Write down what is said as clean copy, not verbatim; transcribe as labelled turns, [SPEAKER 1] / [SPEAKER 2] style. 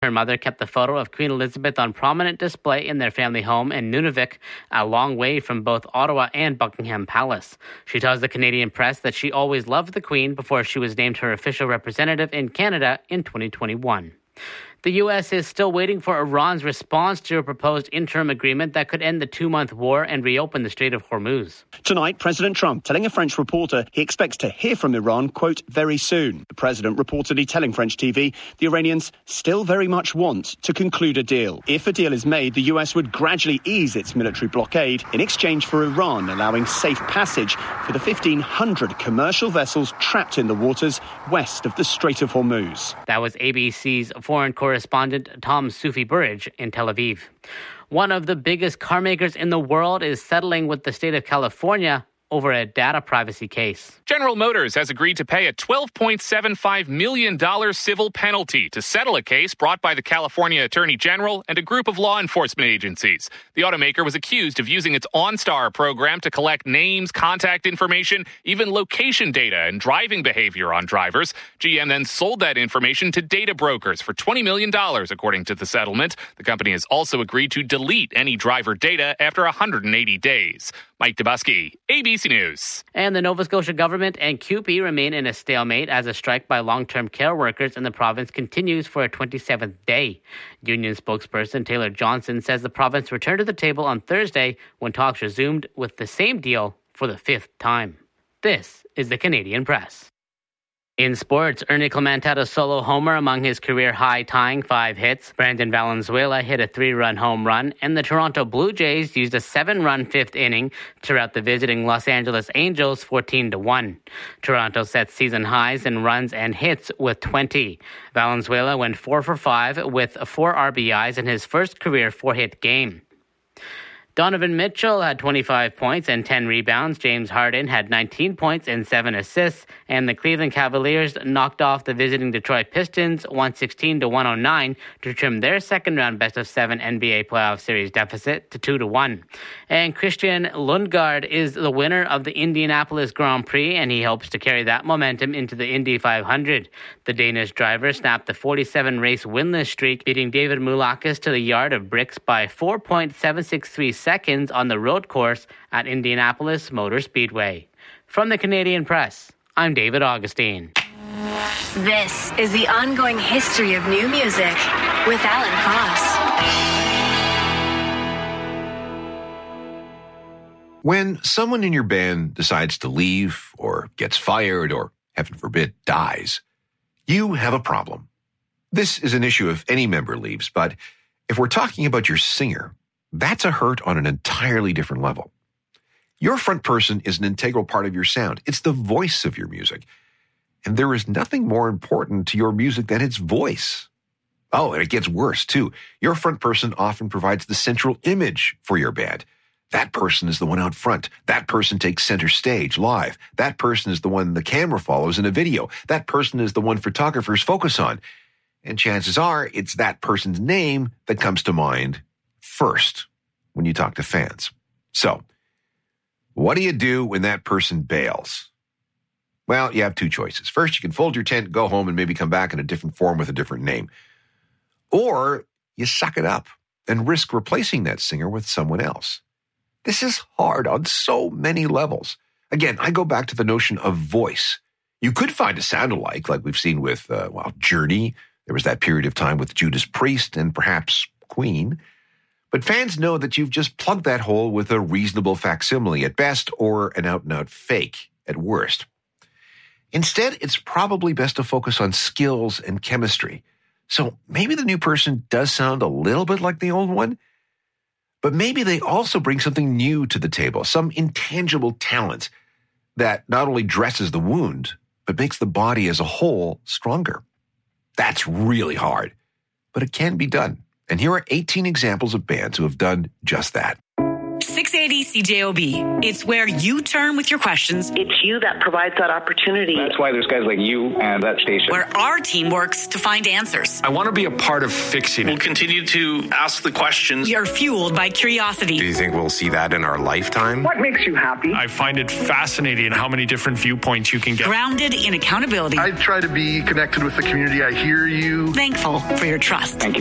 [SPEAKER 1] Her mother kept the photo of Queen Elizabeth on prominent display in their family home in Nunavik, a long way from both Ottawa and Buckingham Palace. She tells the Canadian press that she always loved the Queen before she was named her official representative in Canada in 2021. The U.S. is still waiting for Iran's response to a proposed interim agreement that could end the 2-month war and reopen the Strait of Hormuz.
[SPEAKER 2] Tonight, President Trump telling a French reporter he expects to hear from Iran, quote, very soon. The president reportedly telling French TV the Iranians still very much want to conclude a deal. If a deal is made, the U.S. would gradually ease its military blockade in exchange for Iran allowing safe passage for the 1,500 commercial vessels trapped in the waters west of the Strait of Hormuz.
[SPEAKER 1] That was ABC's foreign correspondent Tom Sufi-Burridge in Tel Aviv. One of the biggest car makers in the world is settling with the state of California over a data privacy case.
[SPEAKER 3] General Motors has agreed to pay a $12.75 million civil penalty to settle a case brought by the California Attorney General and a group of law enforcement agencies. The automaker was accused of using its OnStar program to collect names, contact information, even location data and driving behavior on drivers. GM then sold that information to data brokers for $20 million, according to the settlement. The company has also agreed to delete any driver data after 180 days. Mike Dubusky, ABC News.
[SPEAKER 1] And the Nova Scotia government and CUPE remain in a stalemate as a strike by long-term care workers in the province continues for a 27th day. Union spokesperson Taylor Johnson says the province returned to the table on Thursday when talks resumed with the same deal for the 5th time. This is the Canadian Press. In sports, Ernie Clement had a solo homer among his career high-tying 5 hits. Brandon Valenzuela hit a 3-run home run, and the Toronto Blue Jays used a 7-run 5th inning to rout the visiting Los Angeles Angels 14-1. Toronto set season highs in runs and hits with 20. Valenzuela went 4 for 5 with 4 RBIs in his first career 4-hit game. Donovan Mitchell had 25 points and 10 rebounds. James Harden had 19 points and 7 assists. And the Cleveland Cavaliers knocked off the visiting Detroit Pistons 116-109 to trim their second-round best-of-7 NBA playoff series deficit to 2-1. And Christian Lundgaard is the winner of the Indianapolis Grand Prix, and he hopes to carry that momentum into the Indy 500. The Danish driver snapped the 47-race winless streak, beating David Moulakis to the yard of bricks by 4.763 seconds on the road course at Indianapolis Motor Speedway. From the Canadian Press, I'm David Augustine.
[SPEAKER 4] This is the ongoing history of new music with Alan Cross.
[SPEAKER 5] When someone in your band decides to leave or gets fired or, heaven forbid, dies, you have a problem. This is an issue if any member leaves, but if we're talking about your singer, that's a hurt on an entirely different level. Your front person is an integral part of your sound. It's the voice of your music. And there is nothing more important to your music than its voice. Oh, and it gets worse, too. Your front person often provides the central image for your band. That person is the one out front. That person takes center stage live. That person is the one the camera follows in a video. That person is the one photographers focus on. And chances are it's that person's name that comes to mind first when you talk to fans. So, what do you do when that person bails? Well, you have 2 choices. First, you can fold your tent, go home, and maybe come back in a different form with a different name. Or you suck it up and risk replacing that singer with someone else. This is hard on so many levels. Again, I go back to the notion of voice. You could find a sound-alike, like we've seen with, Journey. There was that period of time with Judas Priest and perhaps Queen. But fans know that you've just plugged that hole with a reasonable facsimile at best or an out-and-out fake at worst. Instead, it's probably best to focus on skills and chemistry. So maybe the new person does sound a little bit like the old one, but maybe they also bring something new to the table, some intangible talent that not only dresses the wound, but makes the body as a whole stronger. That's really hard, but it can be done. And here are 18 examples of bands who have done just that.
[SPEAKER 6] 680 CJOB. It's where you turn with your questions.
[SPEAKER 7] It's you that provides that opportunity.
[SPEAKER 8] That's why there's guys like you and that station.
[SPEAKER 6] Where our team works to find answers.
[SPEAKER 9] I want to be a part of fixing it.
[SPEAKER 10] We'll continue to ask the questions.
[SPEAKER 6] We are fueled by curiosity.
[SPEAKER 11] Do you think we'll see that in our lifetime?
[SPEAKER 12] What makes you happy?
[SPEAKER 9] I find it fascinating how many different viewpoints you can get.
[SPEAKER 6] Grounded in accountability.
[SPEAKER 13] I try to be connected with the community. I hear you.
[SPEAKER 6] Thankful for your trust.
[SPEAKER 8] Thank you.